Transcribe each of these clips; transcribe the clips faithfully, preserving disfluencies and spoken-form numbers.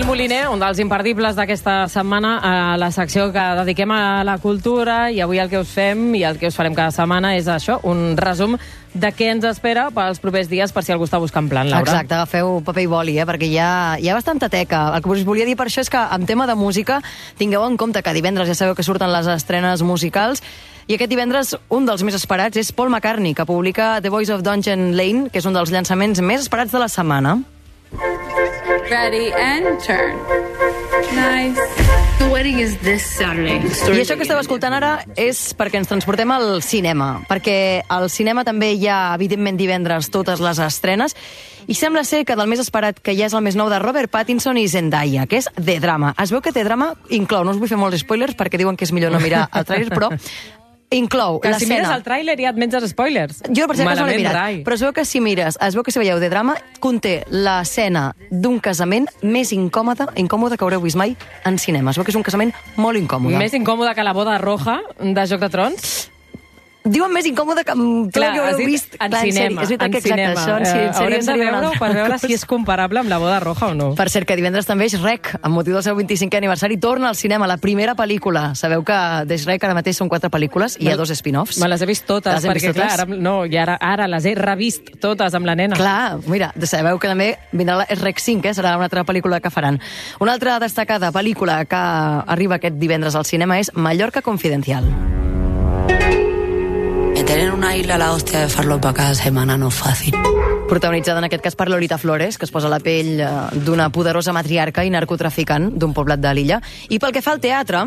Moliner, un dels imperdibles d'aquesta setmana, a la secció que dediquem a la cultura, i avui el que us fem i el que us farem cada setmana és això, un resum de què ens espera pels propers dies, per si algú està buscant plan, Laura. Exacte, agafeu paper i boli, eh, perquè hi ha, hi ha bastanta teca. El que us volia dir per això és que, en tema de música, tingueu en compte que divendres ja sabeu que surten les estrenes musicals, i aquest divendres un dels més esperats és Paul McCartney, que publica The Voice of Dungeon Lane, que és un dels llançaments més esperats de la setmana. Ready and turn. Nice. The wedding is this Saturday. I això que esteu escoltant ara és perquè ens transportem al cinema, perquè al cinema també hi ha, evidentment, divendres totes les estrenes, i sembla ser que del més esperat, que ja és el més nou de Robert Pattinson i Zendaya, que és The Drama. Es veu que The Drama inclou, no us vull fer molts spoilers perquè diuen que és millor no mirar el trailer, però inclou que l'escena... si mires el tràiler ja et menges spoilers. Jo per cert que no l'he mirat, rai. però es veu que si mires, es veu que si veieu The Drama, conté l'escena d'un casament més incòmode, incòmode que haureu vist mai en cinema. Es veu que és un casament molt incòmode. Més incòmode que la boda roja de Joc de Trons? Diuen més incòmode que tot Clar, el que haureu vist en clar, cinema. És veritat en que exacte, cinema. això en, Eh, en Haurem de veure-ho per veure si és comparable amb la boda roja o no. Per cert, que divendres també és Shrek, amb motiu del seu vint-i-cinquè aniversari, torna al cinema, la primera pel·lícula. Sabeu que de Shrek ara mateix són quatre pel·lícules i hi ha dos spin-offs. Me les he vist totes, Les hem perquè vist clar, totes? ara, no, i ara, ara les he revist totes amb la nena. Clar, mira, sabeu que també vindrà la Shrek cinc, eh? Serà una altra pel·lícula que faran. Una altra destacada pel·lícula que arriba aquest divendres al cinema és Mallorca Confidencial. Tener una isla a la hostia de farlopa cada semana no es fácil. Protagonitzada en aquest cas per Lolita Flores, que es posa la pell eh, d'una poderosa matriarca i narcotraficant d'un poblat de l'illa. I pel que fa al teatre...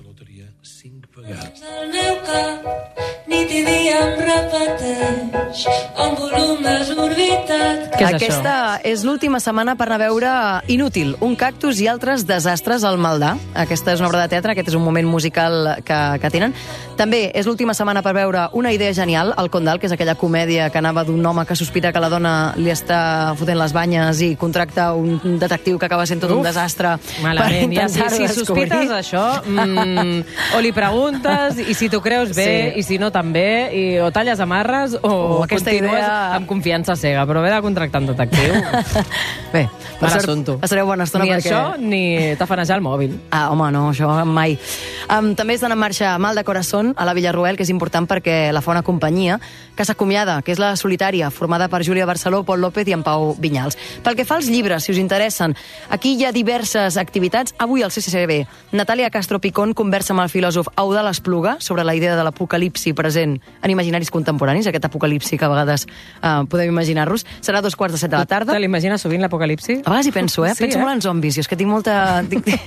El meu cap nit i dia em repeteix en volum desorbitat. Què és Aquesta és l'última setmana per anar a veure Inútil, un cactus i altres desastres al Maldà. Aquesta és una obra de teatre, aquest és un moment musical que, que tenen. També és l'última setmana per veure Una idea genial, El Condal, que és aquella comèdia que anava d'un home que sospita que la dona li està fotent les banyes i contracta un detectiu que acaba sent tot Uf, un desastre. malament, ja, si, si sospites això, mm, o li preguntes, i si t'ho creus bé, Sí. i si no també, i, o talles amarres, o, O aquesta continues idea- amb confiança cega, però ve de contractar un detectiu. Bé, per Mal sort, assunto. passareu bona estona Ni perquè... això, ni tafanejar el mòbil. Ah, home, no, això mai. Um, també estan en marxa Mal de Corazón a la Villarroel, que és important perquè la fa una companyia que s'acomiada, que és la Solitària, formada per Júlia Barceló, Pol López i en Pau Vinyals. Pel que fa als llibres, si us interessen, aquí hi ha diverses activitats. Avui al C C C B, Natàlia Castro Picón conversa amb el filòsof Eudald Espluga sobre la idea de l'apocalipsi present en imaginaris contemporanis, aquest apocalipsi que a vegades uh, podem imaginar-nos. Serà a dos quarts de set de la tarda. Te l'imagines sovint, l'apocalipsi? A vegades hi penso, eh? Sí, penso eh? molt en zombis, i és que tinc molta...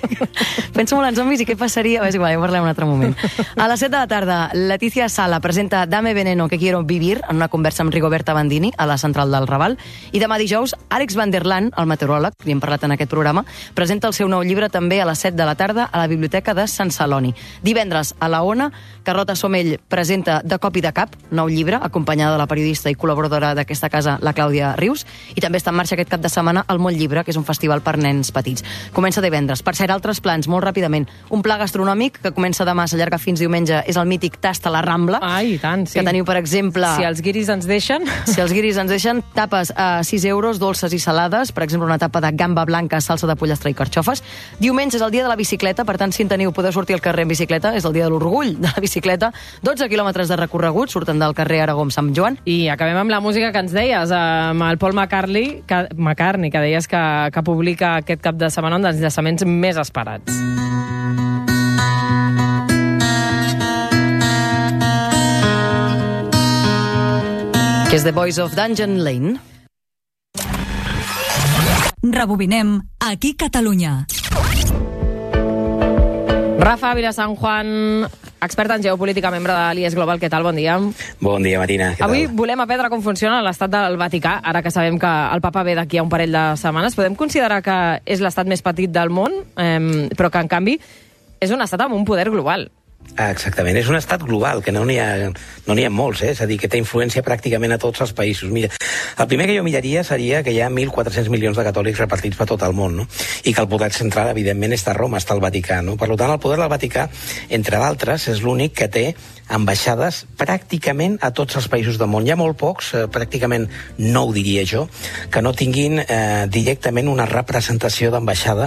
penso molt en zombis i què passaria... És igual, ja ho parlem en un altre moment. A les set de la tarda, Leticia Sala presenta Dame Veneno que quiero vivir, en una conversa amb Rigoberta Bandini, a la central del Raval. I demà dijous, Àlex Van der Laan, el meteoròleg, que hem parlat en aquest programa, presenta el seu nou llibre també a les set de la tarda a la Biblioteca de Sant Celoni. Divendres, a la Ona, Carlota Somell presenta De cop i de cap, nou llibre, acompanyada de la periodista i col·laboradora d'aquesta casa, la Clàudia Rius, i també està en marxa aquest cap de setmana el Molt Llibre, que és un festival per nens petits. Comença divendres. Per cert, altres plans, molt ràpidament. Un pla gastronòmic que comença demà, s'allarga fins diumenge, és el mític Tasta la Rambla, Ai, i tant, sí. que teniu, per exemple... Si els guiris ens deixen... Si els guiris ens deixen, tapes a sis euros, dolces i salades, per exemple, una tapa de gamba blanca, salsa de pollastre i carxofes. Diumenge és el dia de la bicicleta, per tant, si en teniu, podeu sortir al carrer en bicicleta, és el dia de l'orgull de la bicicleta. dotze quilòmetres de recorregut, surten del carrer Aragó amb Sant Joan. I acabem amb la música que ens deies, amb el Paul McCartney, que, McCartney, que deies que, que publica aquest cap de setmana un dels llançaments més esperats. Que és The Voice of Dungeon Lane. Rebobinem aquí Catalunya. Rafa Vilasan Juan, expert en geopolítica, membre de l'I E S Global. Què tal? Bon dia. Bon dia, Marina. Què Avui tal? volem aprendre com funciona l'estat del Vaticà, ara que sabem que el papa ve d'aquí a un parell de setmanes. Podem considerar que és l'estat més petit del món, eh, però que, en canvi, és un estat amb un poder global. Ah, exactament, és un estat global, que no n'hi ha, no n'hi ha molts, eh? És a dir, que té influència pràcticament a tots els països. Mira, el primer que jo miraria seria que hi ha mil quatre-cents milions de catòlics repartits per tot el món, no? I que el poder central, evidentment, està a Roma, està al Vaticà, no? Per tant, el poder del Vaticà, entre d'altres, és l'únic que té ambaixades pràcticament a tots els països del món. Hi ha molt pocs, eh, pràcticament no ho diria jo, que no tinguin eh, directament una representació d'ambaixada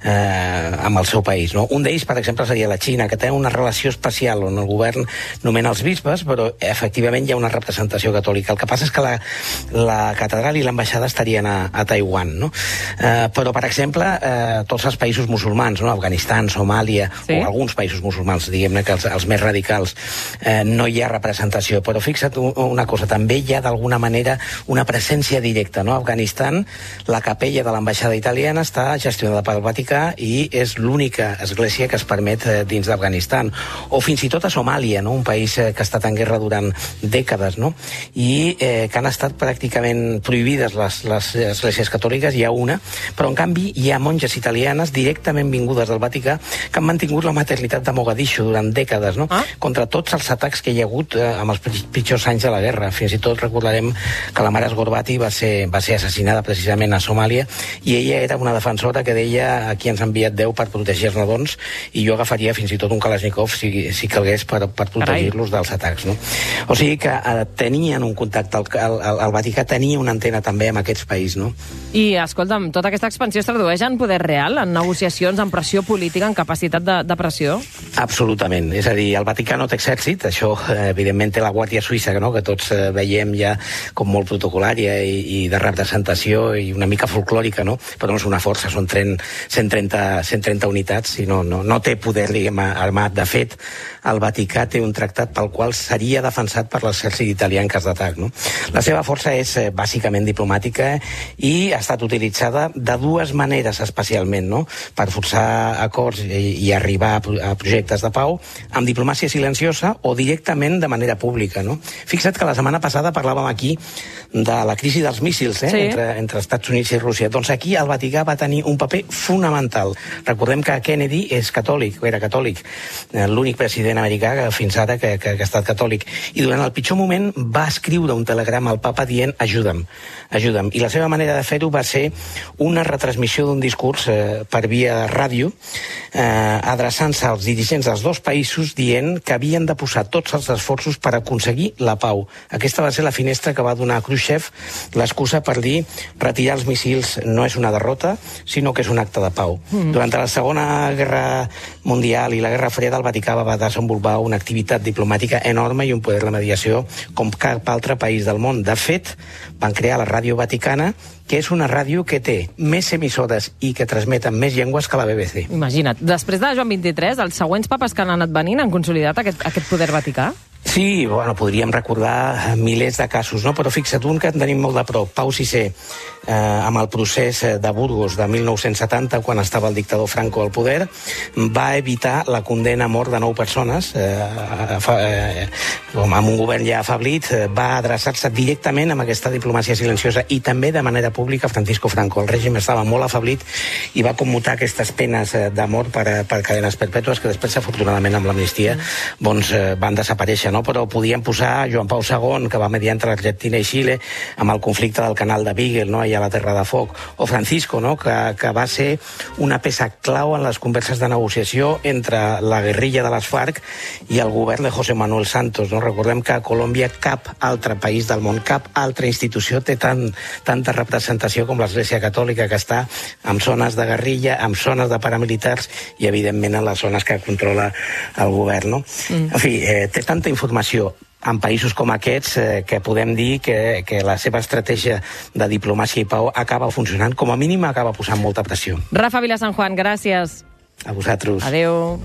eh, amb el seu país. No? Un d'ells, per exemple, seria la Xina, que té una relació especial on el govern nomena els bisbes, però efectivament hi ha una representació catòlica. El que passa és que la, la catedral i l'ambaixada estarien a, a Taiwan. No? Eh, però, per exemple, eh, tots els països musulmans, no? Afganistan, Somàlia, sí. o alguns països musulmans, diguem-ne que els, els més radicals, eh, no hi ha representació. Però fixa't una cosa, també hi ha d'alguna manera una presència directa. No? A Afganistan, la capella de l'ambaixada italiana està gestionada pel Vaticà i és l'única església que es permet eh, dins d'Afganistan. O fins i tot a Somàlia, no? Un país eh, que ha estat en guerra durant dècades, no? I eh, que han estat pràcticament prohibides les, les esglésies catòliques, hi ha una, però en canvi hi ha monges italianes directament vingudes del Vaticà que han mantingut la maternitat de Mogadishu durant dècades, no? Ah? Contra tots els atacs que hi ha hagut eh, amb els pitjors anys de la guerra. Fins i tot recordarem que la mare Sgorbati va ser, va ser assassinada precisament a Somàlia i ella era una defensora que deia aquí ens ha enviat Déu per protegir els nadons i jo agafaria fins i tot un Kalashnikov si, si calgués per, per protegir-los dels atacs. No? O sigui que eh, tenien un contacte, el, el, el Vaticà tenia una antena també amb aquests països. No? I, escolta'm, tota aquesta expansió es tradueix en poder real, en negociacions, en pressió política, en capacitat de, de pressió? Absolutament. És a dir, el Vaticà no té exèrcit, això eh, evidentment té la Guàrdia Suïssa, no? que tots eh, veiem ja com molt protocolària i, i de representació i una mica folclòrica, no? Però no és una força, són cent trenta unitats i no, no, no té poder, diguem, armat. De fet, el Vaticà té un tractat pel qual seria defensat per l'exèrcit italià en cas d'atac. No? La seva força és eh, bàsicament diplomàtica i ha estat utilitzada de dues maneres especialment, no? Per forçar acords i, i arribar a, a projectes de pau amb diplomàcia silenciosa o directament de manera pública. No? Fixa't que la setmana passada parlàvem aquí de la crisi dels míssils eh? sí. entre, entre Estats Units i Rússia. Doncs aquí el Vaticà va tenir un paper fonamental. Recordem que Kennedy és catòlic, era catòlic, l'únic president americà que fins ara que, que, que ha estat catòlic. I durant el pitjor moment va escriure un telegrama al papa dient ajuda'm, ajuda'm. I la seva manera de fer-ho va ser una retransmissió d'un discurs eh, per via ràdio eh, adreçant-se als dirigents dels dos països dient que havien de posar tots els esforços per aconseguir la pau. Aquesta va ser la finestra que va donar a Khrushchev l'excusa per dir retirar els míssils no és una derrota, sinó que és un acte de pau. Mm. Durant la Segona Guerra Mundial i la Guerra Freda el Vaticà va desenvolupar una activitat diplomàtica enorme i un poder de mediació com cap altre país del món. De fet, van crear la Ràdio Vaticana, que és una ràdio que té més emissores i que transmeten més llengües que la B B C. Imagina't. Després de Joan vint-i-tres, els següents papes que han anat venint han consolidat aquest, aquest poder vaticà? Sí, bueno, podríem recordar milers de casos, no? Però fixa't un que en tenim molt de prop. Pau sisè, eh, amb el procés de Burgos de mil nou-cents setanta, quan estava el dictador Franco al poder, va evitar la condena a mort de nou persones, eh, eh, amb un govern ja afablit, eh, va adreçar-se directament amb aquesta diplomàcia silenciosa i també de manera pública Francisco Franco. El règim estava molt afablit i va commutar aquestes penes de mort per, per cadenes perpètues que després, afortunadament, amb l'amnistia, doncs, eh, van desaparèixer. No? Però podíem posar Joan Pau segon, que va mediar entre Argentina i Xile amb el conflicte del canal de Beagle, no? Allà a la Terra de Foc, o Francisco, no? que, que va ser una peça clau en les converses de negociació entre la guerrilla de les FARC i el govern de José Manuel Santos. No? Recordem que a Colòmbia cap altre país del món, cap altra institució té tan, tanta representació com l'Església Catòlica, que està en zones de guerrilla, en zones de paramilitars i, evidentment, en les zones que controla el govern. No? Mm. En fi, eh, té tanta informació informació en països com aquests eh, que podem dir que, que la seva estratègia de diplomàcia i pau acaba funcionant, com a mínim acaba posant molta pressió. Rafa Vilasan Juan, gràcies. A vosaltres. Adéu.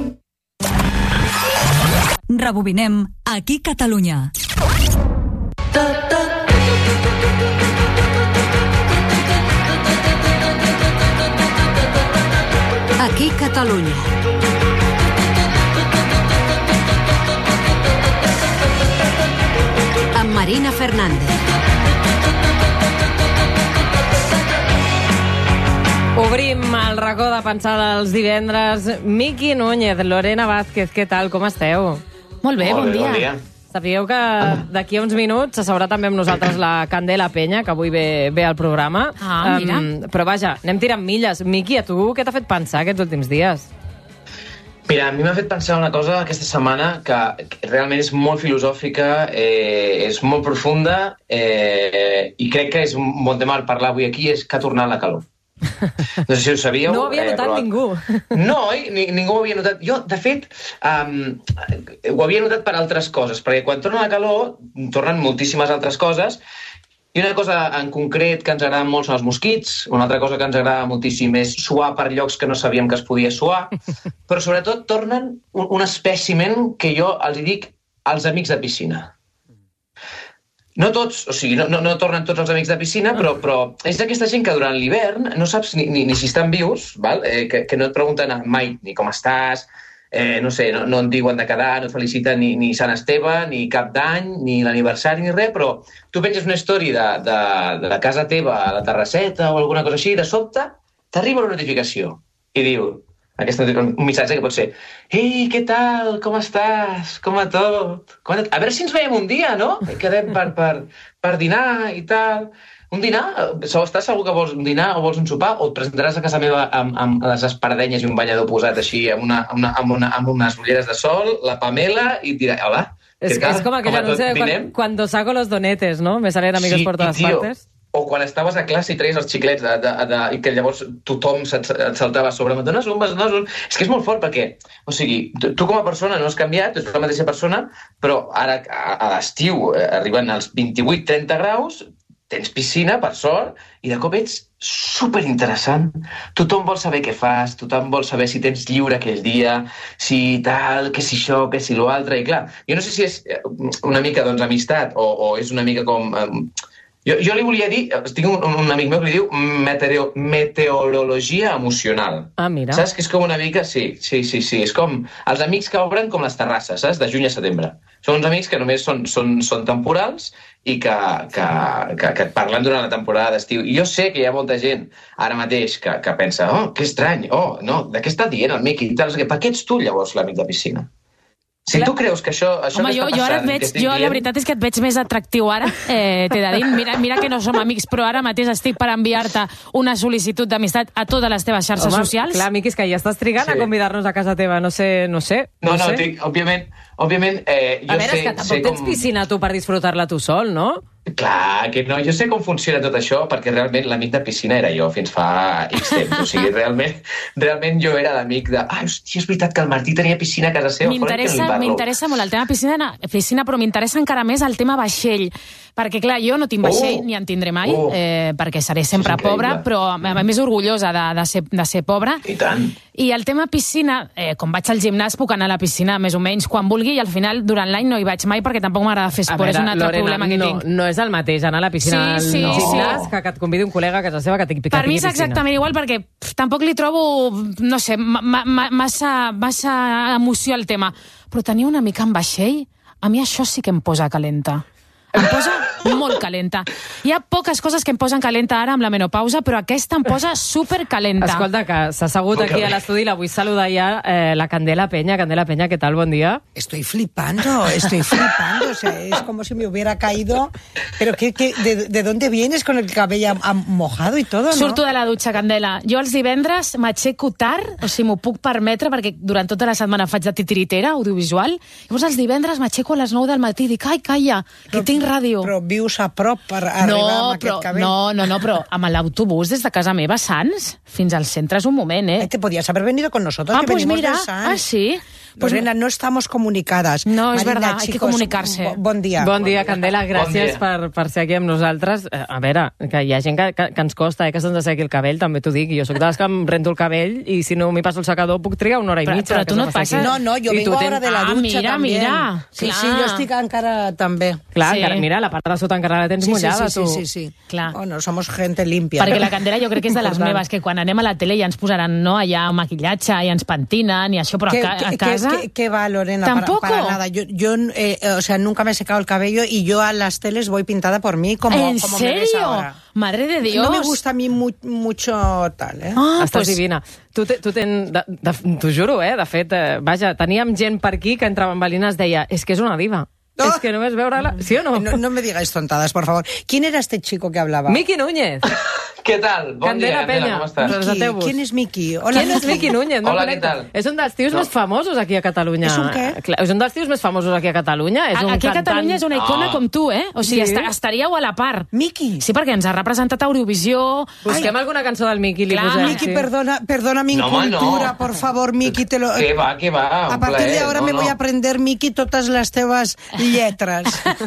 Rebobinem aquí Catalunya. Aquí Catalunya. Amb Marina Fernández. Obrim el racó de pensar dels divendres. Miqui Núñez, Lorena Vázquez, què tal, com esteu? Molt bé, bon dia. Bon dia. Sapigueu que d'aquí a uns minuts s'asseurà també amb nosaltres la Candela Penya, que avui ve, ve al programa. Ah, mira. Um, però vaja, anem tirant milles. Miqui, a tu què t'ha fet pensar aquests últims dies? Mira, a mi m'ha fet pensar una cosa aquesta setmana que realment és molt filosòfica, eh, és molt profunda eh, i crec que és un bon tema per parlar avui aquí, és que ha tornat la calor. No sé si ho sabíeu. No ho havia notat eh, però... ningú. No, ni, ningú ho havia notat. Jo, de fet, um, ho havia notat per altres coses, perquè quan torna la calor, tornen moltíssimes altres coses, i una cosa en concret que ens agrada molt són els mosquits, una altra cosa que ens agrada moltíssim és suar per llocs que no sabíem que es podia suar, però sobretot tornen un, un espècimen que jo els hi dic als amics de piscina. No tots, o sigui, no, no, no tornen tots els amics de piscina, però, però és aquesta gent que durant l'hivern no saps ni, ni, ni si estan vius, val? Eh, que, que no et pregunten mai ni com estàs, eh, no sé, no, no et diuen de quedar, no et feliciten ni, ni Sant Esteve, ni cap d'any, ni l'aniversari, ni res, però tu penges una història de, de, de la casa teva a la terrasseta o alguna cosa així, i de sobte t'arriba una notificació i diu... Aquest, un missatge que pot ser «Ei, què tal? Com estàs? Com va tot? Com va tot? A veure si ens veiem un dia, no? Quedem per, per, per dinar i tal. Un dinar? Estàs segur que vols un dinar o vols un sopar? O et presentaràs a casa meva amb, amb les espardenyes i un banyador posat així amb, una, amb, una, amb, una, amb unes ulleres de sol, la Pamela, i et dirà, hola, és, què tal? És com aquell anunci de quan, cuando saco los donetes, ¿no? Me salen amigos sí, por todas tio, partes. O quan estaves a classe i treies els xiclets de, de, de, i que llavors tothom et saltava sobre me dones un, me dones un... És que és molt fort perquè, o sigui, tu, tu com a persona no has canviat, tu ets la mateixa persona, però ara a, a l'estiu eh, arriben als vint-i-vuit trenta graus, tens piscina, per sort, i de cop ets superinteressant. Tothom vol saber què fas, tothom vol saber si tens lliure aquell dia, si tal, que si això, que si l'altre, i clar, jo no sé si és una mica, doncs, amistat, o, o és una mica com... Eh, Jo, jo li volia dir, tinc un, un amic meu que li diu meteoro, meteorologia emocional. Ah, mira. Saps que és com una mica... Sí, sí, sí, sí. És com els amics que obren com les terrasses, saps? De juny a setembre. Són uns amics que només són, són, són temporals i que, que, que, que et parlen durant la temporada d'estiu. I jo sé que hi ha molta gent ara mateix que, que pensa oh, que estrany, oh, no, de què està dient el Miqui? Per què ets tu, llavors, l'amic de piscina? Si tu creus que això, això Home, que jo, està passant... Jo, ara et veig, jo dient... la veritat és que et veig més atractiu ara, eh, t'he de dir. Mira, mira que no som amics, però ara mateix estic per enviar-te una sol·licitud d'amistat a totes les teves xarxes Home, socials. Clar, Miqui, és que ja estàs trigant sí. a convidar-nos a casa teva, no sé, no sé. No, no, no sé. Dic, òbviament, òbviament eh, jo a veure, sé... és que tampoc tens com... piscina tu per disfrutar-la tu sol, no? Clar, que no, jo sé com funciona tot això perquè realment l'amic de piscina era jo fins fa X temps, o sigui, realment, realment jo era l'amic de... Ah, hòstia, és veritat que el Martí tenia piscina a casa seva. M'interessa molt el tema piscina, piscina, però m'interessa encara més el tema vaixell, perquè clar, jo no tinc vaixell, oh, ni en tindré mai, oh, eh, perquè seré sempre pobra, però a més orgullosa de, de, ser, de ser pobra. I tant. I el tema piscina, eh, quan vaig al gimnàs puc anar a la piscina més o menys quan vulgui i al final durant l'any no hi vaig mai perquè tampoc m'agrada fer esport, és un altre Lorena, problema que no, tinc. No és el mateix anar a la piscina sí, sí, al gimnàs sí. que, que et convidi un col·lega a casa seva que tingui piscina. Per mi és exactament igual perquè pff, tampoc li trobo, no sé, ma, ma, massa, massa emoció al tema. Però tenir una mica en vaixell, a mi això sí que em posa calenta. Em posa molt calenta. Hi ha poques coses que em posen calenta ara amb la menopausa, però aquesta em posa supercalenta. Escolta, que s'ha assegut aquí a l'estudi i la vull saludar ja eh, la Candela Peña. Candela Peña, ¿qué tal? Buen día. Estoy flipando, estoy flipando. O sea, es como si me hubiera caído. Pero ¿qué, qué, de, ¿de dónde vienes con el cabello mojado y todo, no? Surto de la dutxa, Candela. Jo els divendres m'aixeco tard, o sigui, m'ho puc permetre, perquè durant tota la setmana faig de titiritera audiovisual. Llavors els divendres m'aixeco a les nou del matí i dic, ai, calla, que tinc ràdio. Però vius a prop per arribar no, amb aquest però, cabell? No, no, no, però amb l'autobús des de casa meva, Sants, fins al centre és un moment, eh? Ay, te podías haber venido con nosotros, ah, que pues venimos mira, de Sants. Ah, sí? Pues Lorena, no estamos comunicadas. No, és Marina, verdad, chicos, hay que comunicarse. Bon dia. Bon dia, Candela, gràcies bon dia. Per, per ser aquí amb nosaltres. A veure, que hi ha gent que, que, que ens costa, eh, que se'ns assequi el cabell, també t'ho dic. Jo sóc de les que em rento el cabell i si no m'hi passo el secador puc trigar una hora i però, mitja. Però tu no et passes... No, no, jo vengo ahora de la ah, dutxa mira, també. Mira, sí, clar. sí, jo estic encara també. Clar, sí. encara, mira, la part de sota encara la tens sí, mullada, sí, sí, tu. Sí, sí, sí. Clar. Bueno, somos gente limpia. Perquè la Candela jo crec que és de les meves, que quan anem a la tele ja ens posaran no, allà maquillatge i ens pentinen i això, però ¿Qué, a, a qué, casa... ¿Qué, qué va, Lorena? ¿Tampoco? Para, para nada. Yo, yo eh, o sea, nunca me he secado el cabello y yo a las teles voy pintada por mí como, ¿En como serio? me ves ahora. Madre de Dios. No me gusta a mí mu mucho tal, eh? Ah, Estàs pues... divina. Tu, te, tu ten, t'ho juro, eh? De fet, eh, vaja, teníem gent per aquí que entre bambalines deia és que és una diva. No. Es que només veure-la... ¿Sí o no? no? No me digáis tontadas, por favor. ¿Quién era este chico que hablaba? Miki Núñez. Què tal? Bon Candela dia, Candela, Peña. com estàs? Presenteu-vos. ¿Quién es Miki? Hola, ¿Quién és Miki Núñez? No Hola, conecto. què tal? És un dels tios No. més famosos aquí a Catalunya. És un què? Clar, És un dels tios més famosos aquí a Catalunya. És un Aquí a cantant... Catalunya és una icona Ah. com tu, eh? O sigui, Sí. esta- estaríeu a la part. Miki. Sí, perquè ens ha representat a Eurovisió... Busquem alguna cançó del Miki. Li Clar, posem, Miki, sí. perdona, perdona mi No, home, incultura, no. por favor, Miki, te lo... Què va, què va? A un partir plaer. de ahora no, me no. voy a aprender, Miki, totes les teves lletres.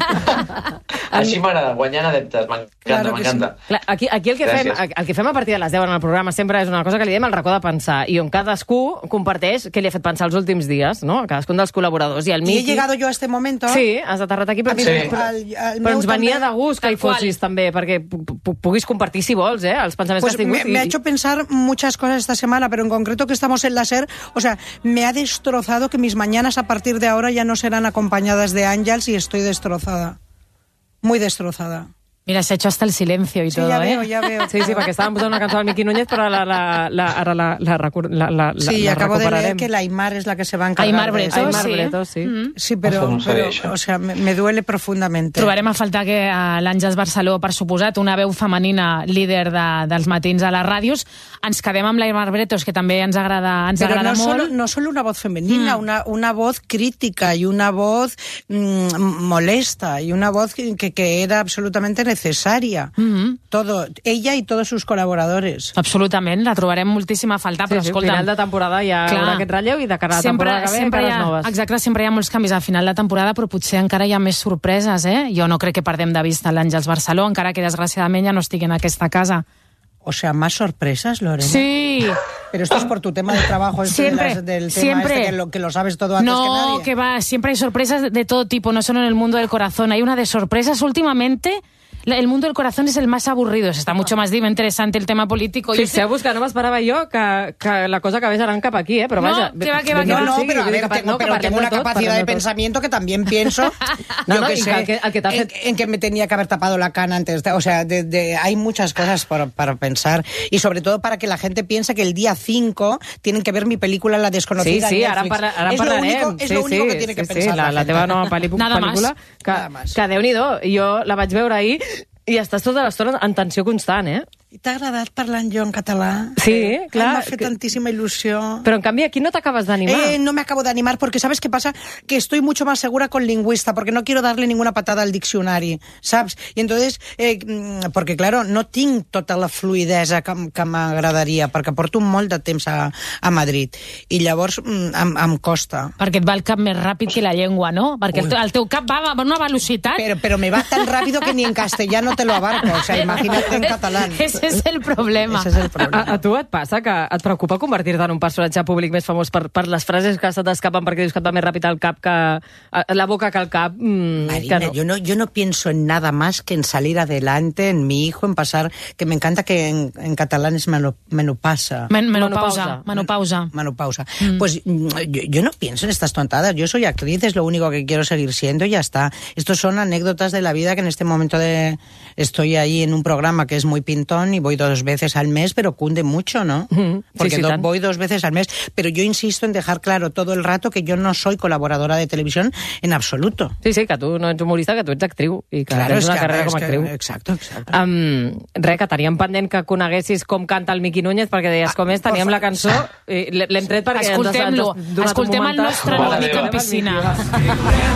Així m'agrada, guanyant adeptes, m'encanta, Claro que m'encanta. Clar, aquí, aquí el, que fem, Gràcies. el que fem a partir de les deu en el programa sempre és una cosa que li diem al racó de pensar, i on cadascú comparteix què li ha fet pensar els últims dies, no? Cadascun dels col·laboradors. I el Y Miki... he llegado yo a este momento. Sí, has aterrat aquí, però, A mi, però, Sí. al- al però meu ens venia també. de gust que Tal hi fossis també, perquè pu- pu- puguis compartir, si vols, eh, els pensaments Pues que has me, tingut. me ha i- hecho pensar muchas cosas esta semana, pero en concreto que estamos en la SER, o sea, me ha destrozado que mis mañanas a partir de ahora ya no serán acompañadas de Ángels y estoy destrozada. Muy destrozada. Mira, s'ha hecho hasta el silencio y Sí, todo, ya eh? veo, ya veo. Sí, sí, perquè estàvem posant una cançó del Miki Núñez, però la, la, la, ara la, la, recur- la, la, Sí, la acabo de leer recuperarem. que la Aymar es la que se va a encargar Aymar de Bretos, eso. Aymar sí. Bretos, sí. Mm. Sí, pero, Això no ho sabia, pero, això. o sea, me, me duele profundamente. Trobarem a faltar que a l'Àngels Barceló, per suposat, una veu femenina líder de, dels matins a les ràdios. Ens quedem amb l'Aymar Bretos, que també ens agrada, ens Pero agrada no molt. solo, no solo una voz femenina, Mm. una, una voz crítica y una voz mm, molesta y una voz que, que, que era absolutamente necesaria. Mm. Todo, ella y todos sus colaboradores. Absolutament, la trobarem moltíssim a faltar, Sí, però sí, escolta... final de temporada ja Clar. haurà aquest relleu i de cara a la sempre, temporada que ve sempre hi cares ha, noves. exacte, sempre hi ha molts canvis al final de temporada, però potser encara hi ha més sorpreses, eh? Jo no crec que perdem de vista l'Àngels Barceló, encara que desgraciadament ja no estigui en aquesta casa. O sea, más sorpresas, Lorena. Sí! Pero esto es por tu tema de trabajo, este Siempre, de las- del tema siempre. este que lo, que lo sabes todo antes que No, nadie. que va, siempre hay sorpresas de todo tipo, no solo en el mundo del corazón. Hay una de sorpresas últimamente. la- El mundo del corazón es el más aburrido. Está mucho más div- interesante el tema político. Yo Fixeu-vos que no m'esperava jo que, que la cosa acabés anant cap aquí, eh? Però No, vaja... que va, que va, benvingut que va. No, no, sigui, pero a vull dir ver, que tengo, no, que pero parlem tengo una de tot, capacidad parlem de tot. pensamiento que también pienso No, yo no, que y sé, que el que- el que te ha en, fet- en que me tenía que haber tapado la cana antes. de- o sea, de, de- hay muchas cosas para, para pensar y sobre todo para que la gente piense que el día cinco tienen que ver mi película La Sí, desconocida. sí, en ara en, Netflix. parla, ara en es lo parlarem. único, es sí, lo único sí, que tiene que sí, pensar sí, la, la gente. teva nova pel·lícula, Nada más. pel·lícula que, Nada más. que Déu-n'hi-do, jo la vaig veure ahir i estàs tota l'estona en tensió constant, eh? T'ha agradat parlant jo en català? Sí, clar. M'ha fet que- tantíssima il·lusió. Però, en canvi, aquí no t'acabes d'animar. Eh, no me acabo de animar porque ¿sabes qué pasa? Que estoy mucho más segura con lingüista porque no quiero darle ninguna patada al diccionari, ¿sabes? Y entonces, eh, mm, porque claro, no tinc tota la fluidesa que, m- que m'agradaria perquè porto molt de temps a, a Madrid i llavors mm, em, em costa. Perquè et va el cap més ràpid que la llengua, no? Perquè el, el teu cap va a una velocitat... Pero, pero me va tan rápido que ni en castellano te lo abarco, o sea, imagínate en catalán. Ese es el problema. Ese es el A, problema. a tu et passa que et preocupa convertir-te en un personatge públic més famós per, per les frases que se t'escapen perquè dius que et va més ràpid al cap que a, la boca que al cap? Mm, Marina, que no. yo no, yo no pienso en nada más que en salir adelante, en mi hijo, en pasar, que me encanta que en, en catalán es meno- menopausa. Men menopausa. Menopausa. Menopausa. Pues mm, yo, yo no pienso en estas tontadas. Yo soy actriz, es lo único que quiero seguir siendo y ya está. Estos son anécdotas de la vida que en este momento de estoy ahí en un programa que es muy pintón y voy dos veces al mes, pero cunde mucho, ¿no? Ujú. Sí, Porque sí, do- tant. voy dos veces al mes. Pero yo insisto en dejar claro todo el rato que yo no soy colaboradora de televisión en absoluto. Sí, sí, que tu no ets humorista, que tu ets actriu i que Claro, tens es una que- carrera es com a que- actriu. exacto, exacto. Um, res, que teníem pendent que coneguessis com canta el Miqui Núñez, perquè deies com és, teníem la cançó, i l'hem tret perquè ens has- ens has Escoltem-lo. donat un Escoltem el momentat. nostre Mare Nòmic meva. en piscina.